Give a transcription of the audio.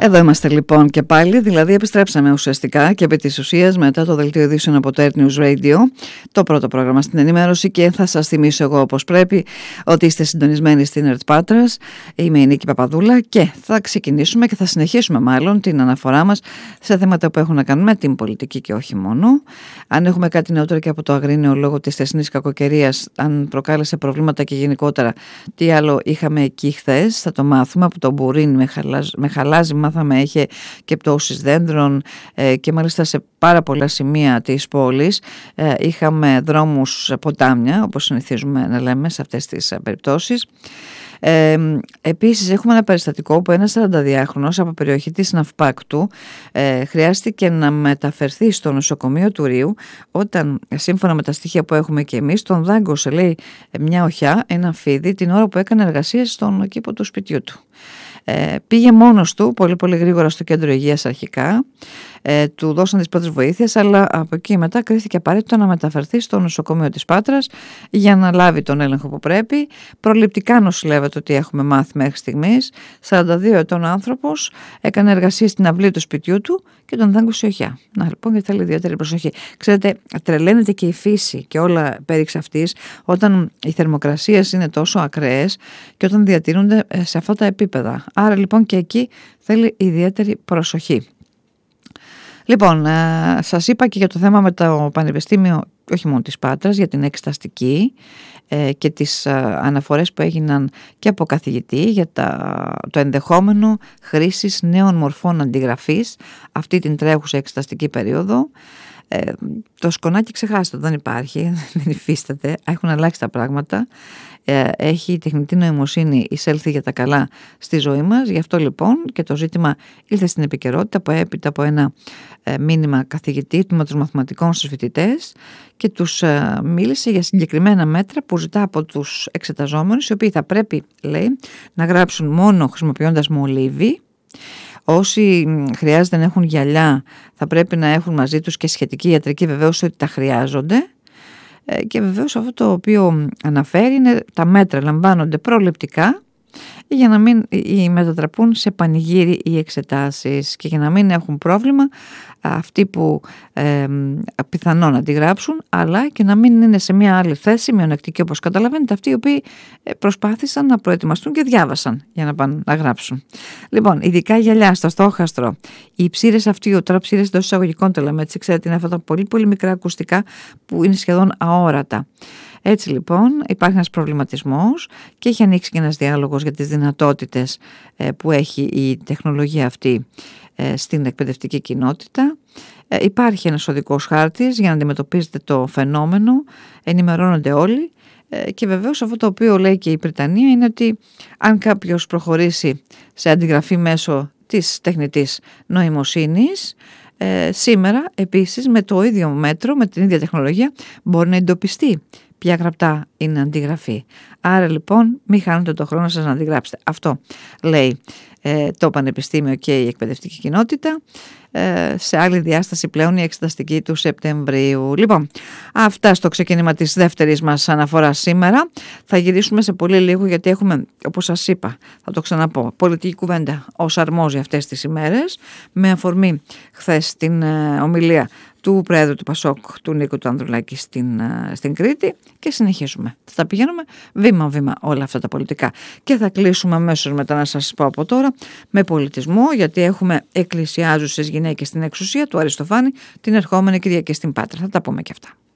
Εδώ είμαστε λοιπόν και πάλι, δηλαδή επιστρέψαμε ουσιαστικά και επί της ουσίας μετά το δελτίο ειδήσεων από το Earth News Radio, το πρώτο πρόγραμμα στην ενημέρωση, και θα σας θυμίσω εγώ όπως πρέπει ότι είστε συντονισμένοι στην Earth Πάτρας. Είμαι η Νίκη Παπαδούλα και θα ξεκινήσουμε και θα συνεχίσουμε μάλλον την αναφορά μας σε θέματα που έχουν να κάνουν με την πολιτική και όχι μόνο. Αν έχουμε κάτι νεότερο και από το Αγρίνιο λόγω της θεσινής κακοκαιρίας, αν προκάλεσε προβλήματα και γενικότερα τι άλλο είχαμε εκεί χθες, θα το μάθουμε. Από το Μπουρίν με χαλάζι μάθαμε, είχε και πτώσεις δέντρων και μάλιστα σε πάρα πολλά σημεία της πόλης είχαμε δρόμους ποτάμια, όπως συνηθίζουμε να λέμε σε αυτές τις περιπτώσεις. Επίσης έχουμε ένα περιστατικό που ένας 42χρονος από περιοχή της Ναυπάκτου χρειάστηκε να μεταφερθεί στο νοσοκομείο του Ρίου, όταν σύμφωνα με τα στοιχεία που έχουμε και εμείς τον δάγκωσε, λέει, μια οχιά, ένα φίδι, την ώρα που έκανε εργασίες στον κήπο του σπιτιού του. Πήγε μόνος του πολύ γρήγορα στο κέντρο υγείας αρχικά, του δώσαν τις πρώτες βοήθειες, αλλά από εκεί μετά κρίθηκε απαραίτητο να μεταφερθεί στο νοσοκομείο της Πάτρας για να λάβει τον έλεγχο που πρέπει. Προληπτικά νοσηλεύεται, ότι έχουμε μάθει μέχρι στιγμής. 42 ετών άνθρωπος, έκανε εργασίες στην αυλή του σπιτιού του και τον δάγκωσε η οχιά. Να λοιπόν, γιατί θέλει ιδιαίτερη προσοχή. Ξέρετε, τρελαίνεται και η φύση και όλα πέριξ αυτής όταν οι θερμοκρασίες είναι τόσο ακραίες και όταν διατηρούνται σε αυτά τα επίπεδα. Άρα λοιπόν και εκεί θέλει ιδιαίτερη προσοχή. Λοιπόν, σας είπα και για το θέμα με το Πανεπιστήμιο, όχι μόνο της Πάτρας, για την εξεταστική και τις αναφορές που έγιναν και από καθηγητή για το ενδεχόμενο χρήσης νέων μορφών αντιγραφής αυτή την τρέχουσα εξεταστική περίοδο. Το σκονάκι ξεχάστε, δεν υπάρχει, δεν υφίσταται, έχουν αλλάξει τα πράγματα. Έχει η τεχνητή νοημοσύνη εισέλθει για τα καλά στη ζωή μας. Γι' αυτό λοιπόν και το ζήτημα ήλθε στην επικαιρότητα που έπειτα από ένα μήνυμα καθηγητή του μαθηματικών στους φοιτητές και τους μίλησε για συγκεκριμένα μέτρα που ζητά από τους εξεταζόμενους, οι οποίοι θα πρέπει, λέει, να γράψουν μόνο χρησιμοποιώντας μολύβι. Όσοι χρειάζεται να έχουν γυαλιά θα πρέπει να έχουν μαζί τους και σχετική ιατρική βεβαίωση ότι τα χρειάζονται. Και βεβαίως αυτό το οποίο αναφέρει είναι τα μέτρα λαμβάνονται προληπτικά για να μην μετατραπούν σε πανηγύρι οι εξετάσεις και για να μην έχουν πρόβλημα αυτοί που πιθανόν να τη γράψουν, αλλά και να μην είναι σε μια άλλη θέση μειονεκτική, όπως καταλαβαίνετε, αυτοί οι οποίοι προσπάθησαν να προετοιμαστούν και διάβασαν για να πάνε να γράψουν. Λοιπόν, ειδικά γυαλιά στο στόχαστρο, οι ψήρες αυτοί, τώρα ψήρες εντός εισαγωγικών το λέμε, έτσι, ξέρετε, είναι αυτά τα πολύ μικρά ακουστικά που είναι σχεδόν αόρατα. Έτσι λοιπόν υπάρχει ένας προβληματισμός και έχει ανοίξει και ένας διάλογος για τις δυνατότητες που έχει η τεχνολογία αυτή στην εκπαιδευτική κοινότητα. Υπάρχει ένας οδικός χάρτης για να αντιμετωπίζετε το φαινόμενο, ενημερώνονται όλοι και βεβαίως αυτό το οποίο λέει και η Βρετανία είναι ότι αν κάποιος προχωρήσει σε αντιγραφή μέσω της τεχνητής νοημοσύνης, σήμερα επίσης με το ίδιο μέτρο, με την ίδια τεχνολογία μπορεί να εντοπιστεί ποια γραπτά είναι αντιγραφή. Άρα λοιπόν μην χάνετε το χρόνο σας να αντιγράψετε. Αυτό λέει το Πανεπιστήμιο και η εκπαιδευτική κοινότητα. Σε άλλη διάσταση πλέον η εξεταστική του Σεπτεμβρίου. Λοιπόν, αυτά στο ξεκίνημα της δεύτερης μας αναφοράς σήμερα. Θα γυρίσουμε σε πολύ λίγο γιατί έχουμε, όπως σας είπα, θα το ξαναπώ, πολιτική κουβέντα ως αρμόζει αυτές τις ημέρες, με αφορμή χθες την ομιλία του Πρόεδρου του Πασόκ, του Νίκου του Ανδρουλάκη στην Κρήτη, και συνεχίζουμε. Θα τα πηγαίνουμε βήμα-βήμα όλα αυτά τα πολιτικά. Και θα κλείσουμε αμέσως μετά, να σας πω από τώρα, με πολιτισμό, γιατί έχουμε εκκλησιάζουσες γυναίκες στην εξουσία του Αριστοφάνη την ερχόμενη Κυριακή στην Πάτρα. Θα τα πούμε και αυτά.